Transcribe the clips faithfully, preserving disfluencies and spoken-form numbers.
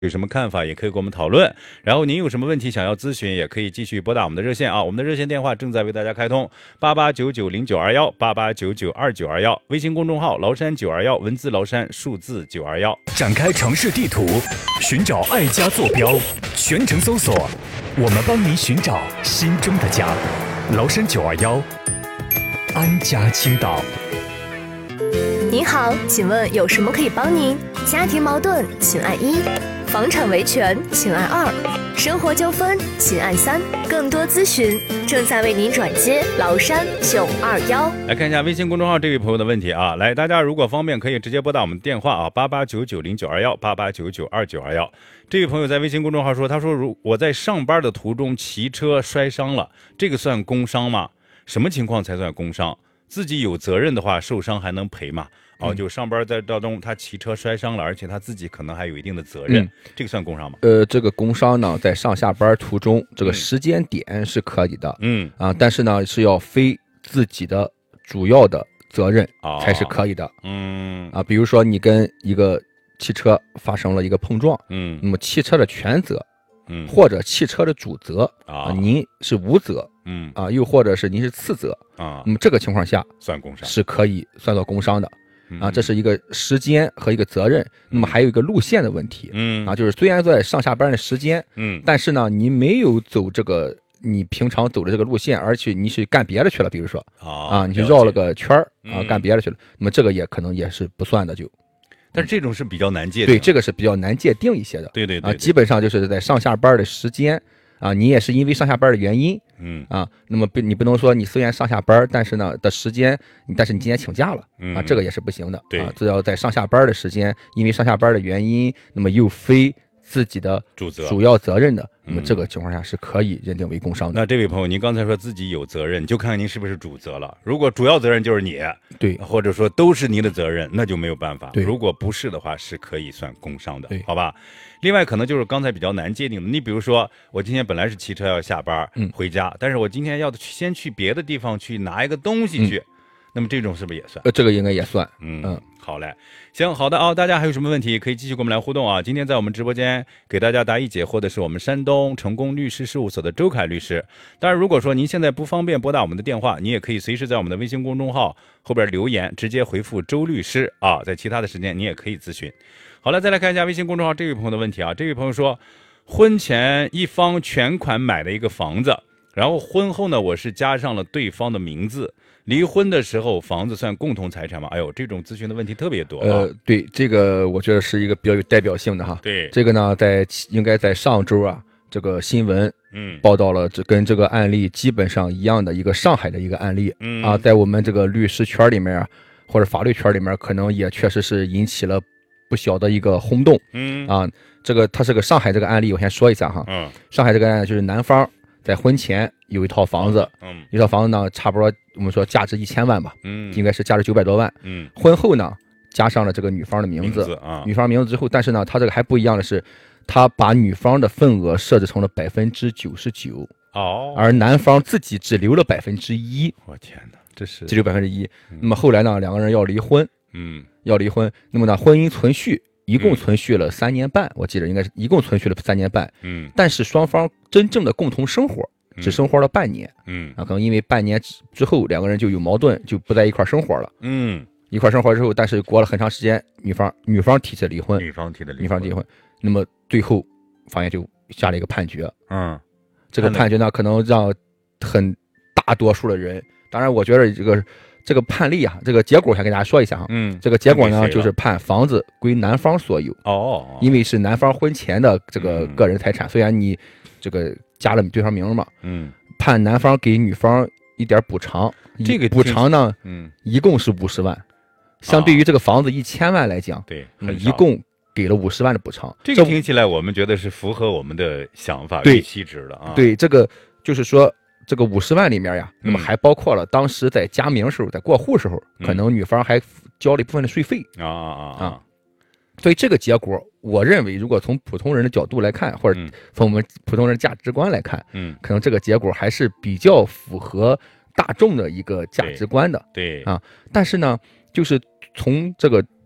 有什么看法也可以跟我们讨论，然后您有什么问题想要咨询，也可以继续拨打我们的热线啊，我们的热线电话正在为大家开通，八八九九零九二幺，八八九九二九二幺，微信公众号崂山九二幺，文字崂山，数字九二幺。 展开城市地图，寻找爱家坐标，全程搜索，我们帮您寻找心中的家。崂山九二幺，安家青岛。 您好，请问有什么可以帮您？家庭矛盾，请按一；房产维权，请按二；生活纠纷，请按三。更多咨询正在为您转接崂山九二幺。 来看一下微信公众号这位朋友的问题啊，来，大家如果方便可以直接拨打我们电话啊，八八九九零九二幺，八八九九二九二幺。这位朋友在微信公众号说，他说如我在上班的途中骑车摔伤了，这个算工伤吗？什么情况才算工伤？自己有责任的话，受伤还能赔吗？哦，就上班在当中他骑车摔伤了，而且他自己可能还有一定的责任，嗯、这个算工伤吗？ 呃，这个工伤呢，在上下班途中，这个时间点是可以的，嗯啊，但是呢是要非自己的主要的责任才是可以的，哦、嗯啊，比如说你跟一个汽车发生了一个碰撞，嗯，那么汽车的全责，嗯，或者汽车的主责啊，您是无责，嗯啊，又或者是您是次责啊，那么这个情况下算工伤是可以算作工伤的。啊，这是一个时间和一个责任，那么还有一个路线的问题，嗯，啊，就是虽然在上下班的时间，嗯，但是呢，你没有走这个你平常走的这个路线，而且你是干别的去了，比如说，啊，你去绕了个圈儿啊，干别的去了，那么这个也可能也是不算的，就， 但是这种是比较难界定， 对，这个是比较难界定一些的， 对对对， 啊，基本上就是在上下班的时间。啊，你也是因为上下班的原因，嗯啊，那么不，你不能说你虽然上下班，但是呢的时间，但是你今天请假了，嗯、啊，这个也是不行的， 对， 啊，只要在上下班的时间，因为上下班的原因，那么又非自己的主责主要责任的，那么这个情况下是可以认定为工伤的。 那这位朋友，您刚才说自己有责任，就看看您是不是主责了。如果主要责任就是你， 对， 或者说都是您的责任，那就没有办法。 对， 如果不是的话，是可以算工伤的，好吧？另外，可能就是刚才比较难界定的。你比如说，我今天本来是骑车要下班回家，嗯、但是我今天要先去别的地方去拿一个东西去，嗯、那么这种是不是也算？ 呃，这个应该也算。 嗯嗯，好嘞，行，好的啊、哦，大家还有什么问题可以继续跟我们来互动啊？今天在我们直播间给大家答疑解惑的是我们山东成功律师事务所的周凯律师。当然，如果说您现在不方便拨打我们的电话，你也可以随时在我们的微信公众号后边留言，直接回复周律师啊，在其他的时间你也可以咨询。好了，再来看一下微信公众号这位朋友的问题啊。这位朋友说，婚前一方全款买了一个房子，然后婚后呢，我是加上了对方的名字。离婚的时候，房子算共同财产吗？哎呦，这种咨询的问题特别多、啊。 呃，对，这个我觉得是一个比较有代表性的哈。 对， 这个呢，在应该在上周啊，这个新闻嗯报道了这跟这个案例基本上一样的一个上海的一个案例，嗯啊，在我们这个律师圈里面啊，或者法律圈里面，可能也确实是引起了不小的一个轰动，嗯啊，这个它是个上海这个案例，我先说一下哈，嗯，上海这个案例就是男方在婚前有一套房子，嗯，一套房子呢，差不多我们说价值一千万吧，嗯，应该是价值九百多万，嗯，婚后呢加上了这个女方的名字， 名字啊， 女方名字之后，但是呢，他这个还不一样的是，他把女方的份额设置成了百分之九十九，哦，而男方自己只留了百分之一， 我天哪，这是只留百分之一。那么后来呢，两个人要离婚，嗯，要离婚，那么呢，婚姻存续。一共存续了三年半，我记得应该是一共存续了三年半。嗯，但是双方真正的共同生活只生活了半年。嗯，啊，可能因为半年之后两个人就有矛盾，就不在一块生活了。嗯，一块生活之后，但是过了很长时间，女方女方提起了离婚， 女方提的离婚， 女方提离婚。那么最后法院就下了一个判决。嗯，这个判决呢，可能让很大多数的人，当然我觉得这个。这个判例啊，这个结果想跟大家说一下哈。嗯，这个结果呢，就是判房子归男方所有。哦，因为是男方婚前的这个个人财产，嗯、虽然你这个加了对方名嘛。嗯，判男方给女方一点补偿。 这个补偿呢，嗯，一共是五十万，相对于这个房子一千万来讲， 对， 一共给了五十万的补偿。 这个听起来我们觉得是符合我们的想法预期值的啊。 对，这个就是说。这个五十万里面呀，那么还包括了当时在加名时候，在过户时候，可能女方还交了一部分的税费啊啊啊！所以这个结果，我认为如果从普通人的角度来看，或者从我们普通人价值观来看，嗯，可能这个结果还是比较符合大众的一个价值观的， 对, 对啊。但是呢，就是从这个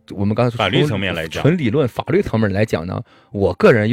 我们刚才法律层面来讲， 纯理论法律层面来讲呢，我个人